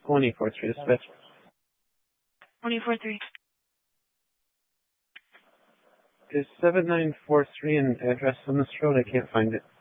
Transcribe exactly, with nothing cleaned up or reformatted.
twenty-four three dispatch. twenty-four three. Is seven nine four three an address on this road? I can't find it.